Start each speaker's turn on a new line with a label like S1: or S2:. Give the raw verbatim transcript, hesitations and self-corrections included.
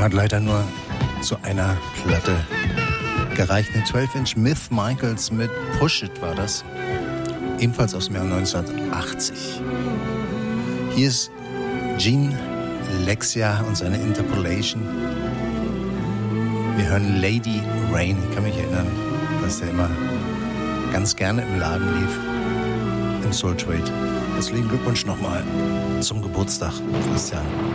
S1: Ja, hat leider nur zu einer Platte gereicht. Eine zwölf Inch Myth Michaels mit Push It war das. Ebenfalls aus dem Jahr neunzehnhundertachtzig. Hier ist Gene Lexia und seine Interpolation. Wir hören Lady Rain. Ich kann mich erinnern, dass der immer ganz gerne im Laden lief. Im Soul Trade. Herzlichen Glückwunsch nochmal zum Geburtstag, Christian.